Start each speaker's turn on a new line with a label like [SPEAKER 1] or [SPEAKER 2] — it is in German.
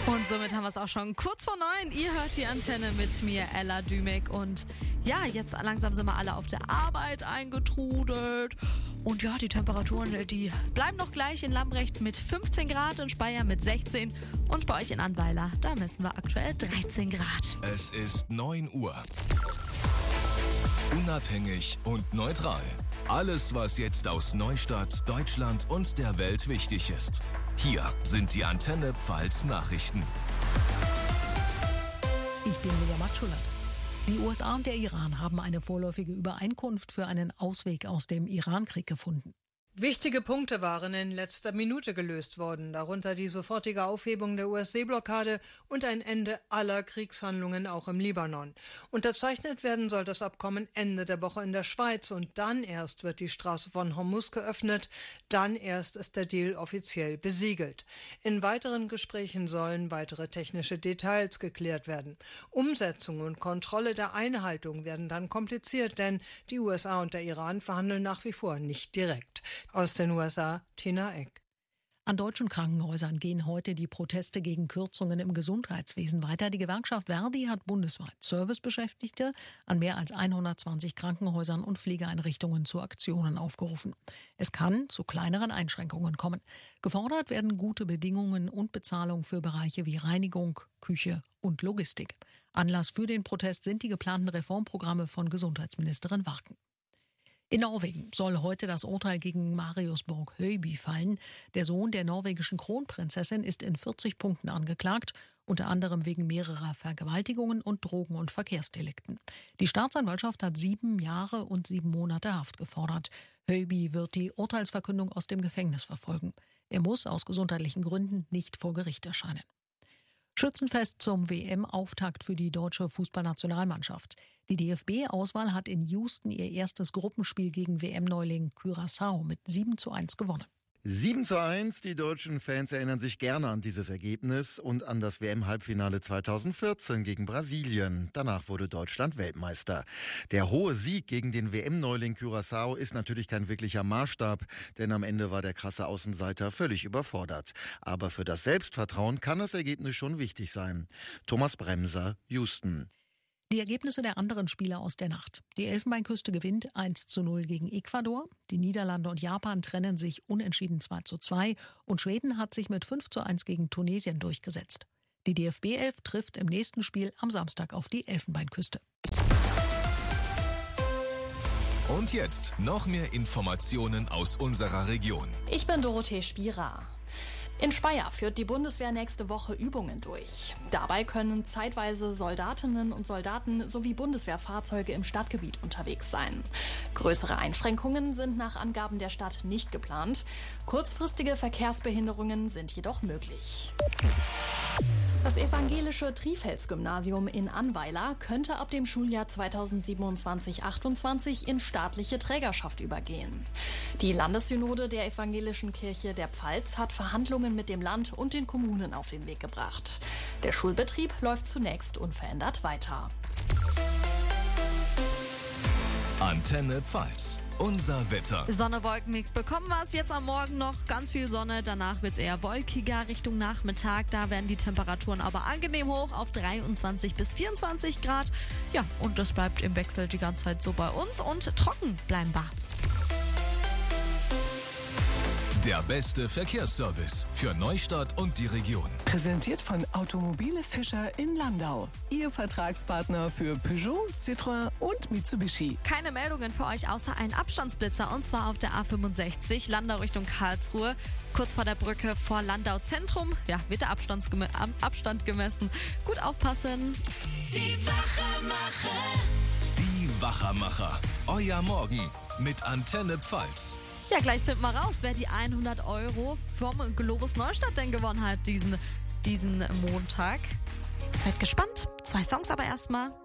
[SPEAKER 1] Und somit haben wir es auch schon kurz vor 9. Ihr hört die Antenne mit mir, Ella Dümek. Und ja, jetzt langsam sind wir alle auf der Arbeit eingetrudelt. Und ja, die Temperaturen, die bleiben noch gleich in Lambrecht mit 15 Grad, in Speyer mit 16 und bei euch in Annweiler, da messen wir aktuell 13 Grad.
[SPEAKER 2] Es ist 9 Uhr. Unabhängig und neutral. Alles, was jetzt aus Neustadt, Deutschland und der Welt wichtig ist. Hier sind die Antenne Pfalz Nachrichten.
[SPEAKER 3] Ich bin Julia Matschulat. Die USA und der Iran haben eine vorläufige Übereinkunft für einen Ausweg aus dem Irankrieg gefunden.
[SPEAKER 4] Wichtige Punkte waren in letzter Minute gelöst worden, darunter die sofortige Aufhebung der US-Seeblockade und ein Ende aller Kriegshandlungen auch im Libanon. Unterzeichnet werden soll das Abkommen Ende der Woche in der Schweiz und dann erst wird die Straße von Hormuz geöffnet, dann erst ist der Deal offiziell besiegelt. In weiteren Gesprächen sollen weitere technische Details geklärt werden. Umsetzung und Kontrolle der Einhaltung werden dann kompliziert, denn die USA und der Iran verhandeln nach wie vor nicht direkt. Aus den USA, Tina Eck.
[SPEAKER 3] An deutschen Krankenhäusern gehen heute die Proteste gegen Kürzungen im Gesundheitswesen weiter. Die Gewerkschaft Verdi hat bundesweit Servicebeschäftigte an mehr als 120 Krankenhäusern und Pflegeeinrichtungen zu Aktionen aufgerufen. Es kann zu kleineren Einschränkungen kommen. Gefordert werden gute Bedingungen und Bezahlung für Bereiche wie Reinigung, Küche und Logistik. Anlass für den Protest sind die geplanten Reformprogramme von Gesundheitsministerin Warken. In Norwegen soll heute das Urteil gegen Marius Borg-Høiby fallen. Der Sohn der norwegischen Kronprinzessin ist in 40 Punkten angeklagt, unter anderem wegen mehrerer Vergewaltigungen und Drogen- und Verkehrsdelikten. Die Staatsanwaltschaft hat 7 Jahre und 7 Monate Haft gefordert. Høiby wird die Urteilsverkündung aus dem Gefängnis verfolgen. Er muss aus gesundheitlichen Gründen nicht vor Gericht erscheinen. Schützenfest zum WM-Auftakt für die deutsche Fußballnationalmannschaft. Die DFB-Auswahl hat in Houston ihr erstes Gruppenspiel gegen WM-Neuling Curaçao mit 7:1 gewonnen.
[SPEAKER 5] 7:1, die deutschen Fans erinnern sich gerne an dieses Ergebnis und an das WM-Halbfinale 2014 gegen Brasilien. Danach wurde Deutschland Weltmeister. Der hohe Sieg gegen den WM-Neuling Curaçao ist natürlich kein wirklicher Maßstab, denn am Ende war der krasse Außenseiter völlig überfordert. Aber für das Selbstvertrauen kann das Ergebnis schon wichtig sein. Thomas Bremser, Houston.
[SPEAKER 3] Die Ergebnisse der anderen Spieler aus der Nacht. Die Elfenbeinküste gewinnt 1:0 gegen Ecuador. Die Niederlande und Japan trennen sich unentschieden 2:2 und Schweden hat sich mit 5:1 gegen Tunesien durchgesetzt. Die DFB-Elf trifft im nächsten Spiel am Samstag auf die Elfenbeinküste.
[SPEAKER 2] Und jetzt noch mehr Informationen aus unserer Region.
[SPEAKER 6] Ich bin Dorothee Spierer. In Speyer führt die Bundeswehr nächste Woche Übungen durch. Dabei können zeitweise Soldatinnen und Soldaten sowie Bundeswehrfahrzeuge im Stadtgebiet unterwegs sein. Größere Einschränkungen sind nach Angaben der Stadt nicht geplant. Kurzfristige Verkehrsbehinderungen sind jedoch möglich. Das evangelische Trifels-Gymnasium in Annweiler könnte ab dem Schuljahr 2027/28 in staatliche Trägerschaft übergehen. Die Landessynode der Evangelischen Kirche der Pfalz hat Verhandlungen mit dem Land und den Kommunen auf den Weg gebracht. Der Schulbetrieb läuft zunächst unverändert weiter.
[SPEAKER 2] Antenne Pfalz. Unser Wetter.
[SPEAKER 1] Sonne-Wolkenmix bekommen wir es jetzt am Morgen noch. Ganz viel Sonne, danach wird es eher wolkiger Richtung Nachmittag. Da werden die Temperaturen aber angenehm hoch auf 23 bis 24 Grad. Ja, und das bleibt im Wechsel die ganze Zeit so bei uns und trocken bleiben wir.
[SPEAKER 2] Der beste Verkehrsservice für Neustadt und die Region.
[SPEAKER 7] Präsentiert von Automobile Fischer in Landau. Ihr Vertragspartner für Peugeot, Citroën und Mitsubishi.
[SPEAKER 1] Keine Meldungen für euch außer ein Abstandsblitzer und zwar auf der A65 Landau Richtung Karlsruhe. Kurz vor der Brücke vor Landau Zentrum. Ja, wird der Abstand gemessen. Gut aufpassen.
[SPEAKER 8] Die Wachermacher.
[SPEAKER 2] Die Wachermacher. Euer Morgen mit Antenne Pfalz.
[SPEAKER 1] Ja, gleich finden wir raus, wer die 100 € vom Globus Neustadt denn gewonnen hat diesen Montag. Seid gespannt. 2 Songs aber erstmal.